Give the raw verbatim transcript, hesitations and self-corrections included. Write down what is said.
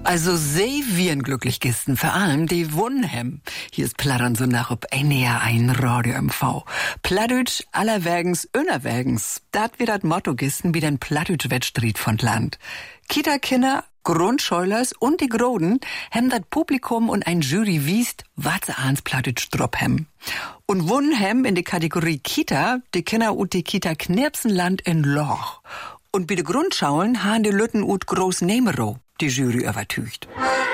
Also sie wiren glücklich gisten, vor allem die wohnen hem. Hier ist Plattern so nach ob N E R ein Radio M V. Plattdeutsch allerwergens, önerwergens. Dat wird dat Motto gisten, wie den Plattdeutsch-Wettstreit von Land. Kita-Kinder, Grundschulers und die Groden hem dat Publikum und ein Jury wiest, wat sie ans Plattdeutsch drop hem. Und wohnen hem in die Kategorie Kita, die Kinder ut die Kita Knirpsenland in Loch. Und bei de Grundschauen han die Lütten ut Groß Nemero die Jury übertücht.